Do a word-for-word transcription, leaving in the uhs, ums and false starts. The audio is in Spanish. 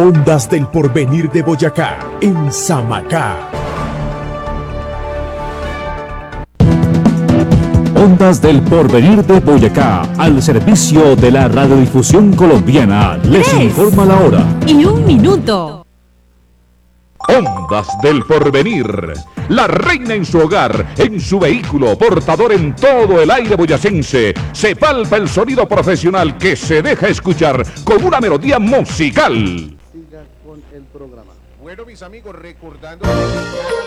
Ondas del Porvenir de Boyacá, en Samacá. Ondas del Porvenir de Boyacá, al servicio de la radiodifusión colombiana, les Tres. informa la hora. Y un minuto. Ondas del Porvenir, la reina en su hogar, en su vehículo, portador en todo el aire boyacense. Se palpa el sonido profesional que se deja escuchar con una melodía musical. Siga con el programa. Bueno, mis amigos, recordando...